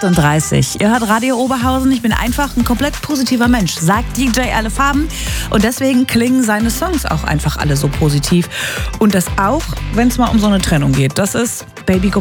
8:38. Ihr hört Radio Oberhausen. Ich bin einfach ein komplett positiver Mensch, sagt DJ Alle Farben. Und deswegen klingen seine Songs auch einfach alle so positiv. Und das auch, wenn es mal um so eine Trennung geht. Das ist Baby Go